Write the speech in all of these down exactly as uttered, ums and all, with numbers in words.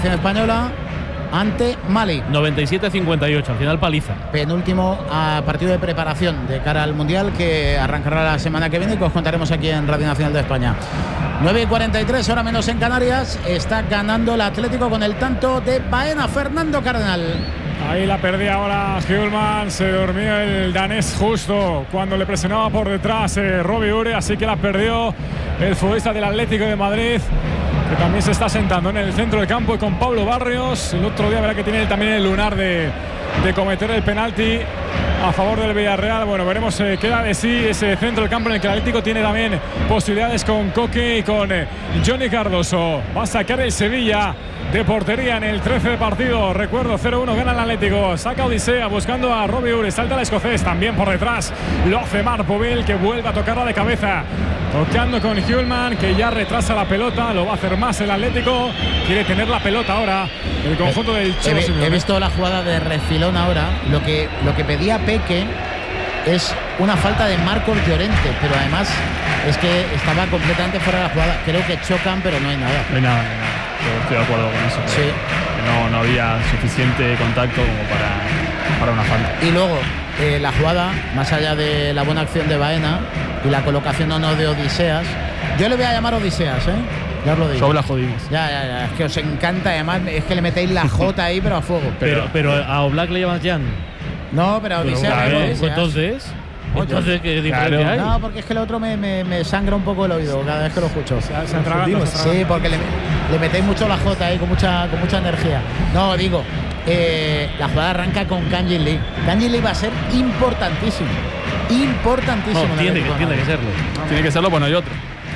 selección española ante Mali. noventa y siete a cincuenta y ocho, al final paliza. Penúltimo a partido de preparación de cara al Mundial que arrancará la semana que viene y que os contaremos aquí en Radio Nacional de España. nueve y cuarenta y tres, hora menos en Canarias. Está ganando el Atlético con el tanto de Baena. Fernando Cardenal. Ahí la perdía ahora Hjulmand, se dormía el danés justo cuando le presionaba por detrás eh, Robbie Ure, así que la perdió el futbolista del Atlético de Madrid, que también se está sentando en el centro del campo y con Pablo Barrios. El otro día verá que tiene también el lunar de, de cometer el penalti a favor del Villarreal. Bueno, veremos eh, qué da de sí ese centro del campo en el que el Atlético tiene también posibilidades con Coque y con eh, Johnny Cardoso. Va a sacar el Sevilla de portería en el trece de partido. Recuerdo, cero uno gana el Atlético. Saca Odisea buscando a Robbie Ure. Salta el escocés también por detrás. Lo hace Marpoville, que vuelve a tocarla de cabeza. Tocando con Hjulmand, que ya retrasa la pelota. Lo va a hacer más el Atlético. Quiere tener la pelota ahora el conjunto del Cholo Simeone. He visto la jugada de refilón ahora. Lo que, lo que pedía Peque es una falta de Marcos Llorente, pero además es que estaba completamente fuera de la jugada. Creo que chocan, pero no hay nada. No hay nada, no hay nada. Yo estoy de acuerdo con eso. Sí. No, no había suficiente contacto como para, para una falta. Y luego, eh, la jugada, más allá de la buena acción de Baena y la colocación o no de Odiseas, yo le voy a llamar Odiseas, ¿eh? Ya os lo digo. Sobre la jodimos. Ya, ya, ya. Es que os encanta, además, es que le metéis la J ahí, pero a fuego. Pero, pero a Oblak le llamas Jan. No, pero a Odiseas. Claro, no, pues entonces. Entonces, ¿qué diferencia claro. hay? No, porque es que el otro me, me, me sangra un poco el oído cada vez que lo escucho. Se, se atraganta, se sí, porque le, le metéis mucho la J ahí con mucha, con mucha energía. No, digo, eh, la jugada arranca con Kangin Lee. Kangin Lee va a ser importantísimo. Importantísimo. No, tiene, que, tiene que serlo. No. Tiene que serlo, bueno, hay otro.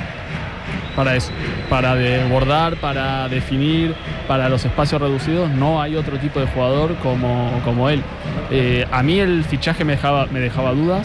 Para eso, para desbordar, para definir, para los espacios reducidos, no hay otro tipo de jugador como, como él. Eh, a mí el fichaje me dejaba, me dejaba dudas,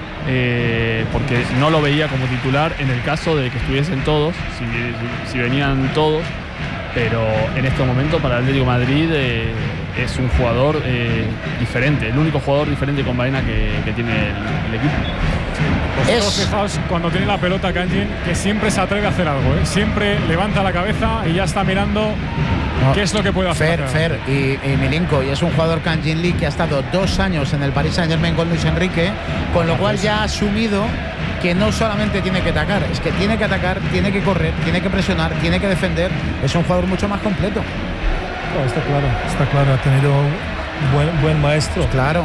eh, porque no lo veía como titular en el caso de que estuviesen todos, si, si venían todos, pero en este momento para el Atlético de Madrid eh, es un jugador eh, diferente, el único jugador diferente con Baena que, que tiene el, el equipo. Vosotros fijaos cuando tiene la pelota Kangin, que siempre se atreve a hacer algo, ¿eh? Siempre levanta la cabeza y ya está mirando no, qué es lo que puede hacer. Fer, Fer y, y Milinko, y es un jugador Kangin Lee que ha estado dos años en el Paris Saint-Germain con Luis Enrique, con lo cual ya ha asumido que no solamente tiene que atacar, es que tiene que atacar, tiene que correr, tiene que presionar, tiene que defender. Es un jugador mucho más completo. No, está claro, está claro, ha tenido un buen, buen maestro. Claro.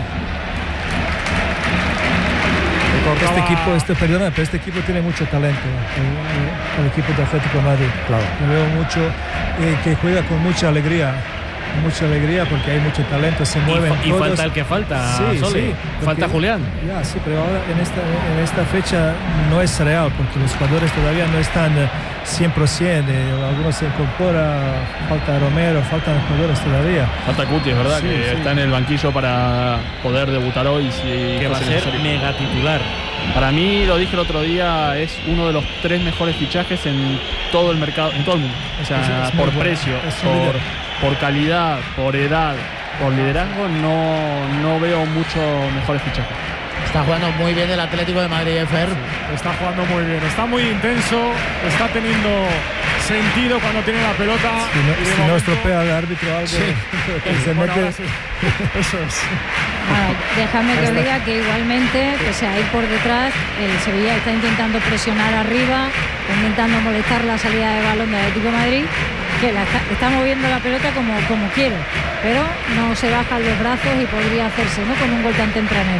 Este equipo, este, perdona, pero este equipo tiene mucho talento, el, el, el equipo de Atlético de Madrid. Claro. Yo veo mucho eh, que juega con mucha alegría, mucha alegría porque hay mucho talento, se mueven y, y todos. falta el que falta, sí, Sole. Sí, falta Julián. Ya, sí, pero ahora en esta, en esta fecha no es real porque los jugadores todavía no están cien por ciento, eh, algunos se incorporan, falta Romero, faltan jugadores todavía. Falta Cuti, es verdad, sí, que sí. está en el banquillo para poder debutar hoy. Si que va a ser mega titular. Para mí, lo dije el otro día, es uno de los tres mejores fichajes en todo el mercado, en todo el mundo. O sea, es, es por bueno. precio, es por, por calidad, por edad, por liderazgo, no, no veo muchos mejores fichajes. Está jugando muy bien el Atlético de Madrid, Fer. Sí, está jugando muy bien, está muy intenso, está teniendo sentido cuando tiene la pelota. Si no, y si momento... no estropea al árbitro algo, sí. que se bueno, mete. sí. Eso es. Bueno, déjame que os diga que igualmente, pese a ir por detrás, el Sevilla está intentando presionar arriba, está intentando molestar la salida de balón del Atlético de Madrid, que la está, está moviendo la pelota como, como quiere, pero no se bajan los brazos y podría hacerse, ¿no?, con un gol tan tempranero.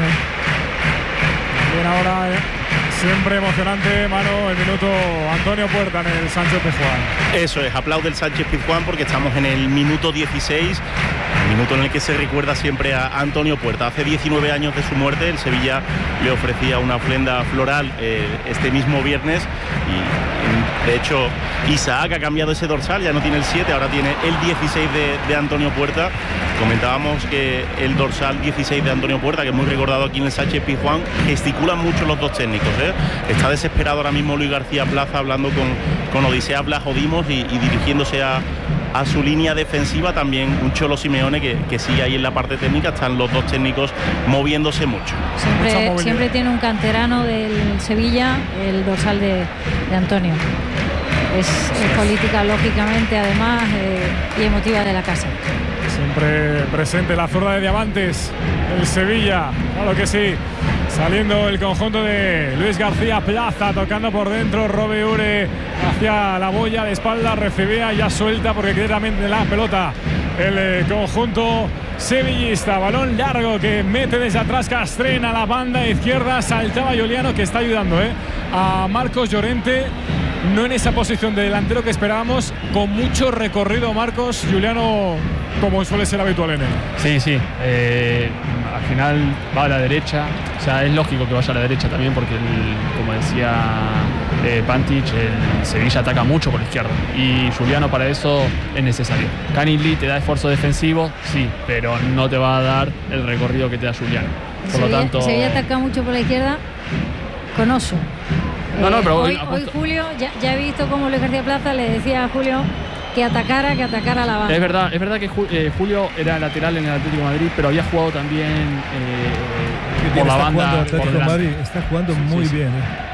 Bien, ahora eh, siempre emocionante, mano, el minuto Antonio Puerta en el Sánchez Pizjuán. Eso es, aplaude el Sánchez Pizjuán porque estamos en el minuto dieciséis, el minuto en el que se recuerda siempre a Antonio Puerta. Hace diecinueve años de su muerte, el Sevilla le ofrecía una ofrenda floral eh, este mismo viernes y, de hecho, Isaac ha cambiado ese dorsal, ya no tiene el siete, ahora tiene el dieciséis de, de Antonio Puerta. Comentábamos que el dorsal dieciséis de Antonio Puerta, que es muy recordado aquí en el Sánchez Pizjuán, gesticulan mucho los dos técnicos, ¿eh? Está desesperado ahora mismo Luis García Plaza hablando con, con Odisea Blas Odimos y, y dirigiéndose a, a su línea defensiva. También un Cholo Simeone que, que sigue ahí en la parte técnica. Están los dos técnicos moviéndose mucho. Siempre, siempre tiene un canterano del Sevilla el dorsal de, de Antonio. es, es política, lógicamente, además, eh, y emotiva de la casa. Siempre presente la zurda de Diamantes, el Sevilla, claro que sí. Saliendo el conjunto de Luis García Plaza, tocando por dentro, Robe Ure hacia la boya de espalda, recibía ya suelta porque quiere también de la pelota el eh, conjunto sevillista. Balón largo que mete desde atrás Castrén a la banda izquierda, saltaba Juliano, que está ayudando eh, a Marcos Llorente. No en esa posición de delantero que esperábamos, con mucho recorrido Marcos, Juliano, como suele ser habitual en él. Sí, sí. Eh, al final va a la derecha. O sea, es lógico que vaya a la derecha también porque, el, como decía eh, Pantic, el Sevilla ataca mucho por la izquierda. Y Juliano para eso es necesario. Canning Lee te da esfuerzo defensivo, sí, pero no te va a dar el recorrido que te da Juliano. Por Sevilla, lo tanto... Sevilla ataca mucho por la izquierda con Oso. No, no, pero hoy, hoy, hoy Julio, ya, ya he visto cómo Luis García Plaza le decía a Julio que atacara, que atacara a la banda. Es verdad, es verdad que eh, Julio era lateral en el Atlético de Madrid, pero había jugado también eh, por la está banda. Jugando por Atlético Madrid, está jugando sí, muy sí, sí. bien.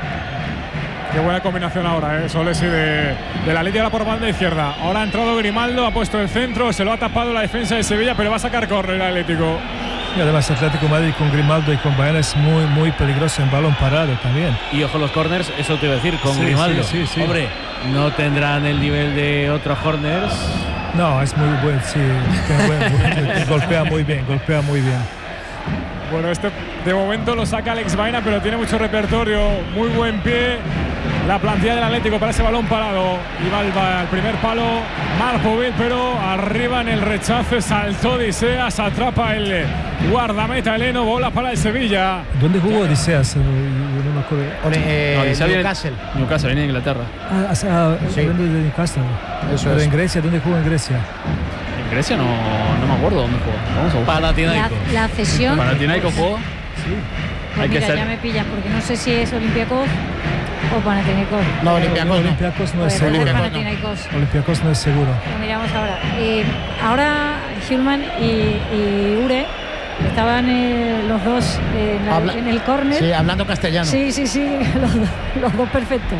Eh. Qué buena combinación ahora, ¿eh? Solesi de, de la línea por banda izquierda. Ahora ha entrado Grimaldo, ha puesto el centro, se lo ha tapado la defensa de Sevilla, pero va a sacar córner el Atlético. Y además Atlético Madrid con Grimaldo y con Baena es muy muy peligroso en balón parado también. Y ojo los corners, eso te iba a decir, con Sí, Grimaldo. sí, sí, sí. Hombre, no tendrán el nivel de otros corners. No, es muy buen, sí. Tiene buen- buen- golpea muy bien, golpea muy bien. Bueno, este de momento lo saca Alex Baena, pero tiene mucho repertorio, muy buen pie. La plantilla del Atlético para ese balón parado. Iba al, al primer palo Marpovil, pero arriba en el rechace saltó Odiseas, atrapa el guardameta heleno, bola para el Sevilla. ¿Dónde jugó Odiseas? Eh, yo no me acuerdo. Eh, No, Odiseas viene- Newcastle. Newcastle viene de Inglaterra. Ah, ah, ah, Sí. hablando de Newcastle. Eso Pero es. en Grecia, ¿dónde jugó en Grecia? En Grecia no, no me acuerdo dónde jugó. Vamos a buscar. La, Panathinaikos. la cesión. Panathinaikos jugó. Pues hay que mira, ser- ya me pillas, porque no sé si es Olympiacos o Panathinaikos. No, Olympiacos no. Olympiacos no Pues es puede ser seguro. Panathinaikos. Olympiacos no es seguro. Lo miramos ahora. Eh, ahora Hillman y, y Ure estaban eh, los dos eh, en, la- Habla- en el córner. Sí, hablando castellano. Sí, sí, sí, los, dos- los dos perfectos.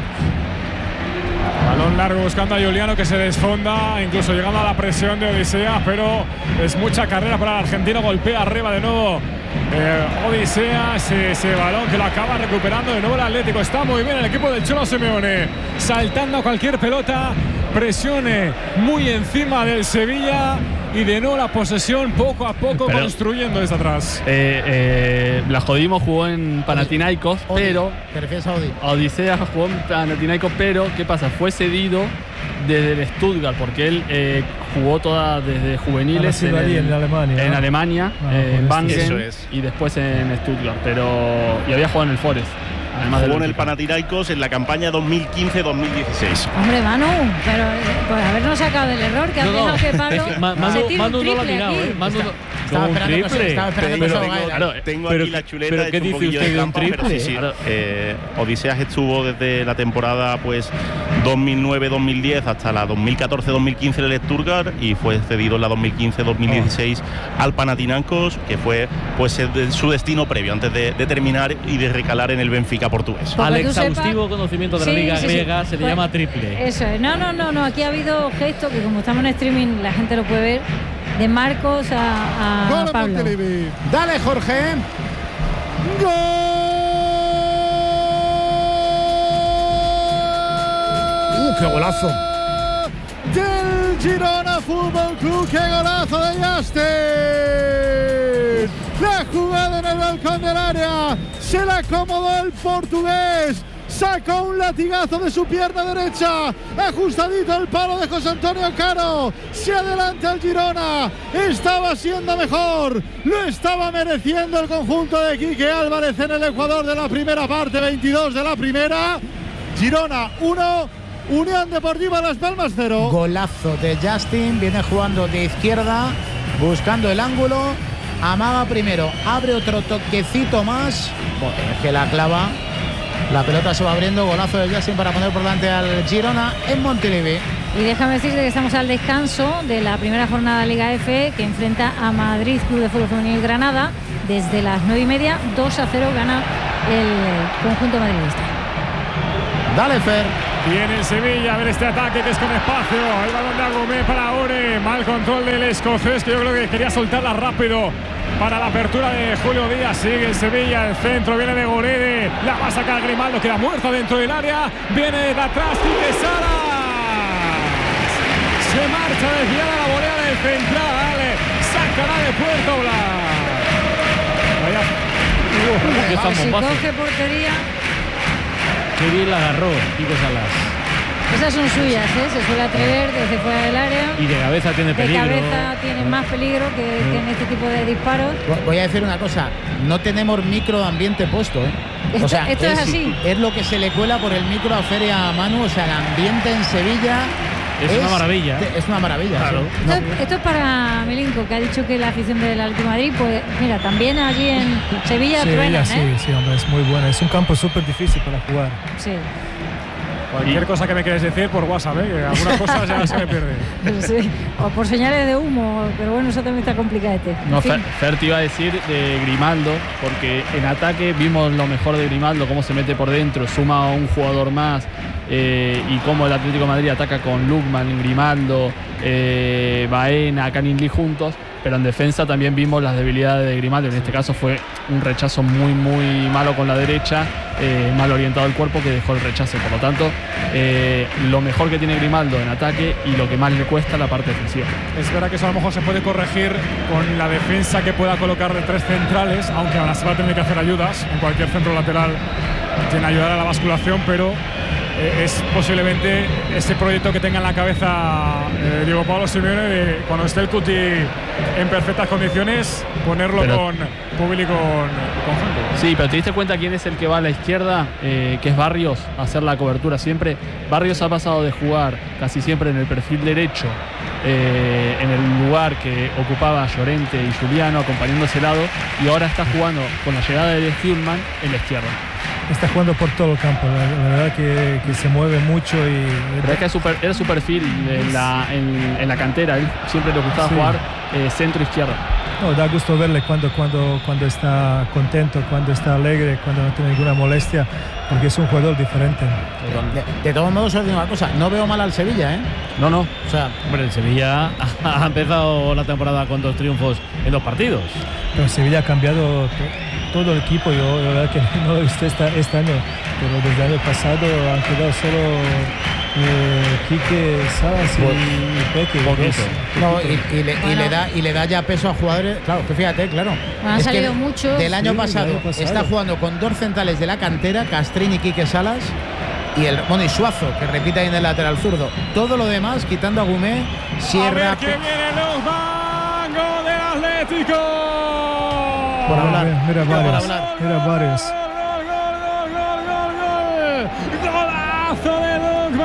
Balón largo buscando a Juliano, que se desfonda, incluso llegando a la presión de Odiseas, pero es mucha carrera para el argentino. Golpea arriba de nuevo eh, Odiseas, ese balón que lo acaba recuperando de nuevo el Atlético. Está muy bien el equipo del Cholo Simeone, saltando a cualquier pelota, presione muy encima del Sevilla y de nuevo la posesión poco a poco Pero- construyendo desde atrás. Eh, eh, la Jodimos jugó en Panathinaikos, Odi. pero ¿Te refieres a Odi? Odisea jugó en Panathinaikos, pero ¿qué pasa? Fue cedido desde el Stuttgart, porque él eh, jugó toda desde juveniles Ha nacido allí, en Alemania, en ¿no? Alemania, Ah, eh, en por Wangen, eso es. y después en Stuttgart, pero y había jugado en el Forest, además Jugó del en el Benfica. Panathinaikos en la campaña dos mil quince dos mil dieciséis. Hombre, Manu, pero eh, pues habernos sacado del error que ha No, no, dejado que Pablo es que Ma- se Manu, tire Manu un no lo ha triple mirado, aquí. ¿eh? Manu no- Estaba ¿Cómo un esperando que se- triple? estaba esperando que Tengo, se tengo- vaya. Claro, tengo pero aquí qué- la chuleta, pero he ¿qué hecho un dice poquillo usted de de un trampa, pero triple? sí, sí. Claro. Eh, Odiseas estuvo desde la temporada pues dos mil nueve dos mil diez hasta la dos mil catorce dos mil quince en el Stuttgart y fue cedido en la dos mil quince dos mil dieciséis al Panathinaikos, que fue pues el de- su destino previo antes de, de terminar y de recalar en el Benfica portugués. Porque Al tú sepas- exhaustivo conocimiento de la Sí, Liga sí, sí. griega se le Pues, llama triple. Eso es. No, no, no, no. Aquí ha habido gesto que como estamos en streaming la gente lo puede ver. De Marcos a, a Gol de Pablo. Montilivi. Dale, Jorge. ¡Gol! ¡Uh, qué golazo! Del Girona Fútbol Club, qué golazo de Justin. La jugada en el balcón del área, se la acomodó el portugués. Sacó un latigazo de su pierna derecha, ajustadito el palo de José Antonio Caro. Se adelanta el Girona, estaba siendo mejor, lo estaba mereciendo el conjunto de Quique Álvarez en el Ecuador de la primera parte, veintidós de la primera. Girona uno, Unión Deportiva Las Palmas cero. Golazo de Justin, viene jugando de izquierda, buscando el ángulo. Amaga primero, abre otro toquecito más. Joder, es que la clava. La pelota se va abriendo, golazo de Justin para poner por delante al Girona en Montilivi. Y déjame decirte que estamos al descanso de la primera jornada de Liga F, que enfrenta a Madrid Club de Fútbol Femenil Granada. Desde las nueve y media, dos a cero gana el conjunto madridista. Dale, Fer. Viene el Sevilla a ver este ataque que es con espacio. El balón de Agumé para Ure. Mal control del escocés, que yo creo que quería soltarla rápido para la apertura de Julio Díaz. Sigue el Sevilla, el centro viene de Gorede. La va a sacar Grimaldo, queda muerta dentro del área. Viene de atrás Quique Salas. Se marcha desviada la volea del central. Sacará de Puerto Blas. Vaya. Si coge portería. Qué bien la agarró Quique Salas. Esas son suyas, ¿eh? Se suele atrever desde fuera del área. Y de cabeza tiene peligro. De cabeza tiene más peligro que, que en este tipo de disparos. Voy a decir una cosa, no tenemos microambiente puesto, ¿eh? Esto, o sea, esto es, es así. Es lo que se le cuela por el micro a Feria a Manu, o sea, el ambiente en Sevilla... Es, es una maravilla. Es una maravilla. Claro. Sí. Esto, no. esto es para Milinko, que ha dicho que la afición del Atlético de Madrid, pues mira, también allí en Sevilla, Sevilla truenan, sí, ¿eh? sí, hombre, es muy bueno. Es un campo súper difícil para jugar. Sí. Cualquier cosa que me quieres decir por WhatsApp, ¿eh? Que algunas cosas ya se me pierden. Sí, o por señales de humo, pero bueno, eso también está complicado. No, Fer, Fer te iba a decir de Grimaldo, porque en ataque vimos lo mejor de Grimaldo, cómo se mete por dentro, suma a un jugador más, eh, y cómo el Atlético de Madrid ataca con Lukman, Grimaldo, eh, Baena, Canning Lee juntos. Pero en defensa también vimos las debilidades de Grimaldo. En este caso fue un rechazo muy muy malo con la derecha, eh, mal orientado el cuerpo, que dejó el rechazo. Por lo tanto, eh, lo mejor que tiene Grimaldo en ataque y lo que más le cuesta la parte defensiva. Es verdad que eso a lo mejor se puede corregir con la defensa que pueda colocar de tres centrales, aunque ahora se va a tener que hacer ayudas. En cualquier centro lateral tiene ayudar a la basculación, pero eh, es posiblemente ese proyecto que tenga en la cabeza eh, Diego Pablo Simeone de cuando esté el Cuti en perfectas condiciones, ponerlo pero, con público conjunto. Sí, pero te diste cuenta quién es el que va a la izquierda, eh, que es Barrios, a hacer la cobertura siempre. Barrios ha pasado de jugar casi siempre en el perfil derecho, eh, en el lugar que ocupaba Llorente y Juliano acompañando ese lado, y ahora está jugando con la llegada de Hillman en la izquierda. Está jugando por todo el campo, la, la verdad que, que se mueve mucho. Y pero es que es super, era su perfil en la, en, en la cantera, él siempre le gustaba sí. jugar eh, centro-izquierda. No, da gusto verle cuando, cuando, cuando está contento, cuando está alegre, cuando no tiene ninguna molestia, porque es un jugador diferente. De, de todos modos, os digo una cosa, no veo mal al Sevilla, ¿eh? No, no. O sea, hombre, el Sevilla ha empezado la temporada con dos triunfos en dos partidos. Pero Sevilla ha cambiado todo el equipo. Yo la verdad que no lo he visto este, este año, pero desde el año pasado han quedado solo eh, Quique Salas y, y Peque. No, y, y, le, bueno. y, le da, y le da ya peso a jugadores. Claro, que fíjate, claro. Han es salido muchos. Del año, sí, pasado, del año pasado está jugando con dos centrales de la cantera, Castrín y Quique Salas. Y el bueno, y Suazo, que repite ahí en el lateral zurdo. Todo lo demás, quitando a Gumé, Sierra. A ver que viene los mangos del Atlético. Por hablar. Mira, mira varios. Mira varios. Gol, gol, gol, gol, gol, gol. Golazo de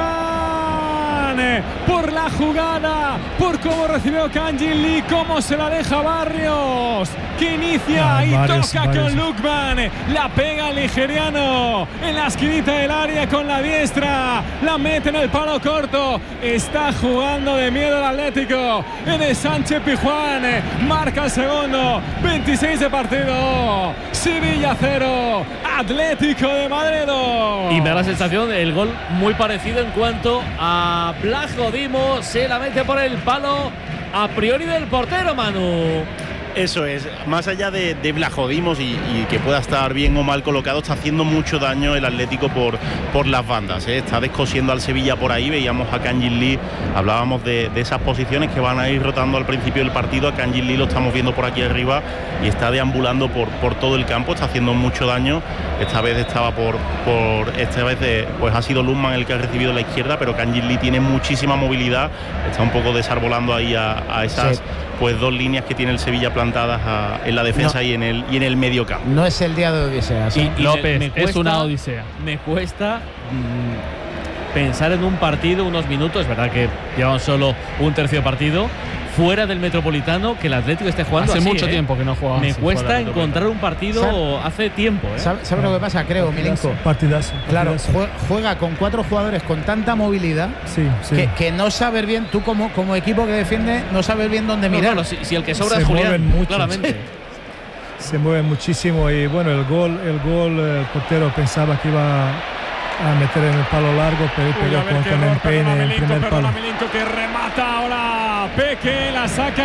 Lukman. Por la jugada, por cómo recibió Canjin Lee, cómo se la deja Barrios, que inicia ah, y varios, toca varios. Con Lukman. La pega el nigeriano en la esquinita del área con la diestra. La mete en el palo corto. Está jugando de miedo el Atlético en el Sánchez Pizjuán. Marca el segundo. veintiséis de partido. Sevilla cero. Atlético de Madrid dos. Y me da la sensación el gol muy parecido en cuanto a Blagodimo. Se la mete por el palo a priori del portero, Manu. Eso es, más allá de, de Blagodimos y, y que pueda estar bien o mal colocado, está haciendo mucho daño el Atlético por, por las bandas, ¿eh? Está descosiendo al Sevilla por ahí. Veíamos a Canjin Lee, hablábamos de, de esas posiciones que van a ir rotando al principio del partido. A Canjin Lee lo estamos viendo por aquí arriba y está deambulando por, por todo el campo, está haciendo mucho daño. Esta vez estaba por, por esta vez de, pues ha sido Lukman el que ha recibido la izquierda, pero Canjin Lee tiene muchísima movilidad, está un poco desarbolando ahí a, a esas sí. pues dos líneas que tiene el Sevilla plantadas a, en la defensa no. y en el y en el medio campo. No es el día de Odisea. ¿Sí? Y, y López, me cuesta, es una odisea. Me cuesta mmm, pensar en un partido, unos minutos, es verdad que llevan solo un tercio de partido, fuera del Metropolitano, que el Atlético esté jugando hace así, mucho ¿eh? tiempo que no juega. Me cuesta encontrar un partido ¿Sabe? hace tiempo. ¿eh? ¿Sabes sabe lo que pasa? Creo, Milinko. Partidazo. Claro, juega con cuatro jugadores con tanta movilidad sí, sí. Que, que no sabes bien, tú como, como equipo que defiende, no sabes bien dónde no, mirar. Claro, si, si el que sobra se es Julián, mucho, claramente. Se mueve muchísimo y bueno, el gol, el gol, el portero pensaba que iba a meter en el palo largo, pero, pero con, con empeine en el primer palo. Milinko que remata ahora Peque, la saca